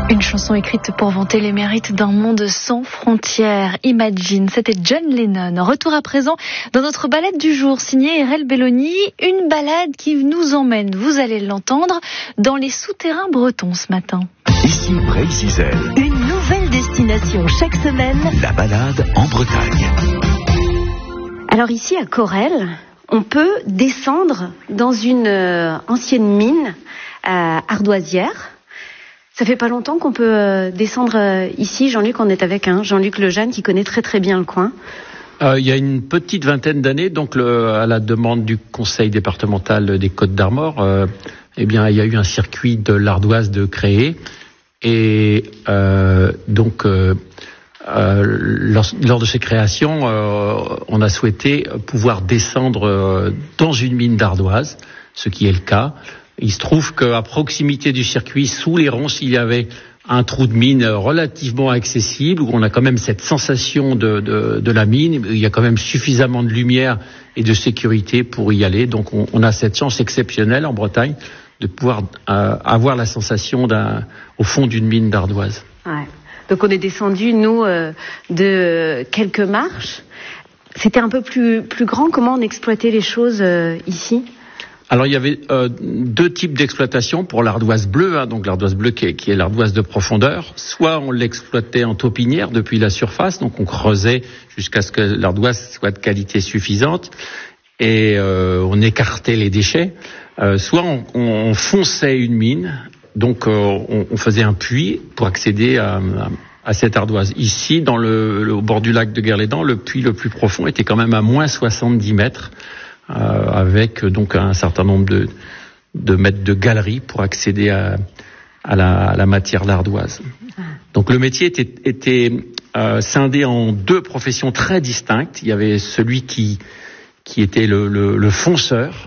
Une chanson écrite pour vanter les mérites d'un monde sans frontières. Imagine, c'était John Lennon. Retour à présent dans notre balade du jour, signée RL Belloni. Une balade qui nous emmène, vous allez l'entendre, dans les souterrains bretons ce matin. Ici Bray-Zizel. Une nouvelle destination chaque semaine. La balade en Bretagne. Alors ici à Corrèze, on peut descendre dans une ancienne mine ardoisière. Ça fait pas longtemps qu'on peut descendre ici. Jean-Luc, on est avec Jean-Luc Lejeune qui connaît très très bien le coin. Il y a une petite vingtaine d'années, donc à la demande du conseil départemental des Côtes-d'Armor, il y a eu un circuit de l'ardoise de créé. Et lors de ces créations, on a souhaité pouvoir descendre dans une mine d'ardoise, ce qui est le cas. Il se trouve qu'à proximité du circuit, sous les ronces, il y avait un trou de mine relativement accessible, où on a quand même cette sensation de la mine. Il y a quand même suffisamment de lumière et de sécurité pour y aller. Donc on a cette chance exceptionnelle en Bretagne de pouvoir avoir la sensation au fond d'une mine d'ardoise. Ouais. Donc on est descendu, nous, de quelques marches. C'était un peu plus grand. Comment on exploitait les choses ici ? Alors il y avait deux types d'exploitation pour l'ardoise bleue, donc l'ardoise bleue qui est l'ardoise de profondeur. Soit on l'exploitait en taupinière depuis la surface, donc on creusait jusqu'à ce que l'ardoise soit de qualité suffisante et on écartait les déchets. Soit on fonçait une mine, donc on faisait un puits pour accéder à cette ardoise. Ici, au bord du lac de Guerlédan, le puits le plus profond était quand même à moins 70 mètres. Avec donc un certain nombre de mètres de galeries pour accéder à la matière l'ardoise. Donc le métier était scindé en deux professions très distinctes. Il y avait celui qui était le fonceur,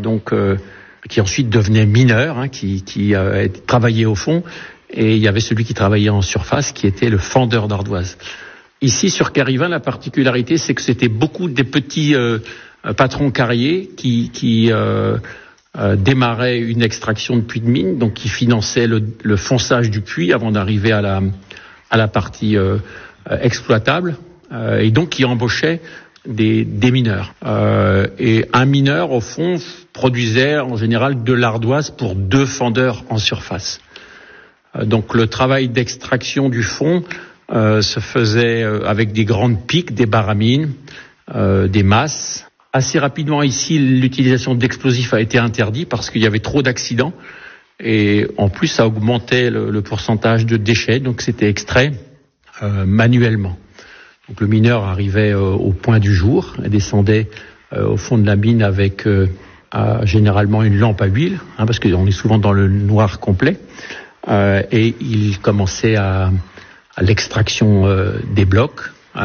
qui ensuite devenait mineur, qui travaillait au fond, et il y avait celui qui travaillait en surface, qui était le fendeur d'ardoise. Ici sur Carrivin, la particularité, c'est que c'était beaucoup des petits patrons carriers qui démarraient une extraction de puits de mine, donc qui finançaient le fonçage du puits avant d'arriver à la partie exploitable, et donc qui embauchaient des mineurs. Et un mineur, au fond, produisait en général de l'ardoise pour 2 fendeurs en surface. Donc le travail d'extraction du fond se faisait avec des grandes piques, des baramines, des masses. Assez rapidement ici, l'utilisation d'explosifs a été interdite parce qu'il y avait trop d'accidents et en plus ça augmentait le pourcentage de déchets, donc c'était extrait manuellement. Donc le mineur arrivait au point du jour, descendait au fond de la mine avec généralement une lampe à huile, parce qu'on est souvent dans le noir complet, et il commençait à l'extraction des blocs.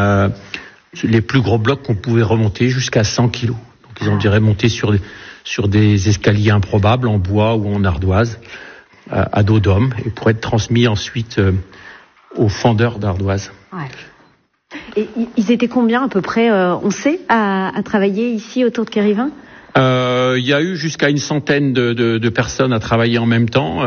Les plus gros blocs qu'on pouvait remonter jusqu'à 100 kilos. Donc ils ont dû remonter sur des escaliers improbables en bois ou en ardoise à dos d'homme et pour être transmis ensuite aux fendeurs d'ardoise. Ouais. Et ils étaient combien à peu près, on sait, à travailler ici autour de Carrivin ? Il y a eu jusqu'à une centaine de personnes à travailler en même temps,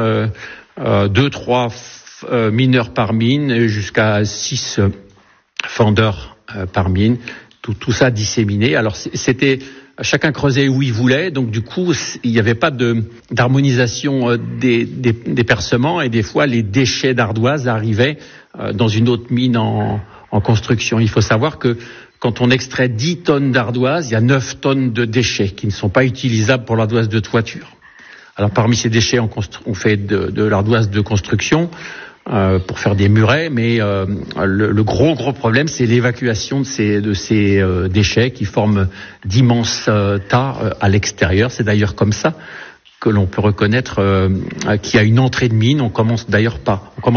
2-3 mineurs par mine, jusqu'à 6 fendeurs par mine, tout ça disséminé. Alors c'était chacun creusait où il voulait, donc du coup il n'y avait pas d'harmonisation des percements et des fois les déchets d'ardoise arrivaient dans une autre mine en construction. Il faut savoir que quand on extrait 10 tonnes d'ardoise, il y a 9 tonnes de déchets qui ne sont pas utilisables pour l'ardoise de toiture. Alors parmi ces déchets, on fait de l'ardoise de construction pour faire des murets, mais le gros problème, c'est l'évacuation de ces déchets qui forment d'immenses tas à l'extérieur. C'est d'ailleurs comme ça que l'on peut reconnaître qu'il y a une entrée de mine. On commence d'ailleurs pas.